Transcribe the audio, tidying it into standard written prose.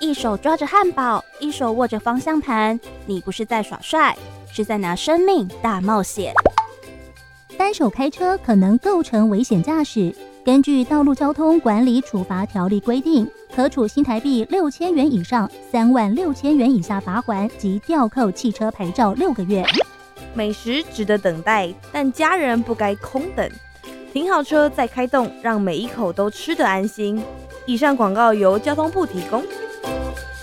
一手抓着汉堡，一手握着方向盘，你不是在耍帅，是在拿生命大冒险。 单手开车可能构成危险驾驶。根据《道路交通管理处罚条例》规定，可处新台币6000元以上36000元以下罚锾及吊扣汽车牌照6个月。 美食值得等待，但家人不该空等。停好车再开动，让每一口都吃得安心。以上广告由交通部提供。